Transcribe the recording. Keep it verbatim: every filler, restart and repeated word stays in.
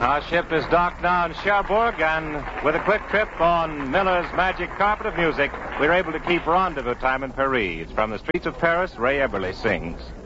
Our ship is docked now in Cherbourg, and with a quick trip on Miller's Magic Carpet of Music, we're able to keep rendezvous time in Paris. It's from the streets of Paris, Ray Eberle sings.